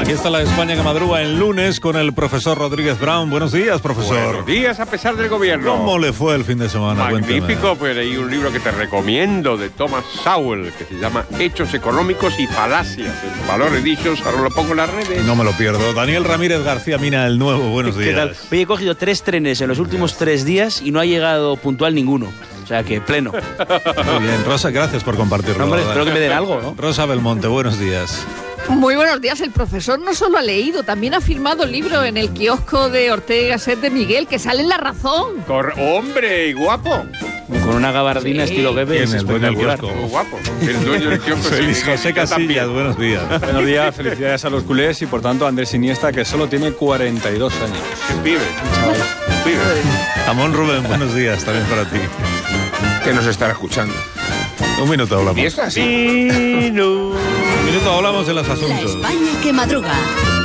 Aquí está la España que madruga el lunes con el profesor Rodríguez Brown. Buenos días, profesor. Buenos días a pesar del gobierno. ¿Cómo le fue el fin de semana? Magnífico, Cuénteme. pues hay un libro que te recomiendo de Thomas Sowell que se llama Hechos Económicos y Falacias. En Valor Editions, ahora lo pongo en las redes. No me lo pierdo. Daniel Ramírez García Mina, el nuevo. Buenos días. ¿Qué tal? Oye, he cogido 3 trenes en los últimos 3 días y no ha llegado puntual ninguno. O sea que pleno. Muy bien, Rosa, gracias por compartirlo. Hombre, espero que me den algo, ¿no? Rosa Belmonte, buenos días. Muy buenos días. El profesor no solo ha leído, también ha firmado el libro en el kiosco de Ortega y Gasset de Miguel, que sale en La Razón. ¡Hombre, guapo! Con una gabardina Sí. estilo Goebbels. ¿Quién, el dueño del espectacular. kiosco? Muy guapo. El dueño del kiosco. Feliz sí, José yo Casillas, también. buenos días. Buenos días, felicidades a los culés y por tanto a Andrés Iniesta, que solo tiene 42 años. Qué pibe. Pibe. Amón Rubén, buenos días, también para ti. Que nos estará escuchando. Un minuto hablamos. ¿Y esto así? Un minuto hablamos de los La asuntos. España que madruga.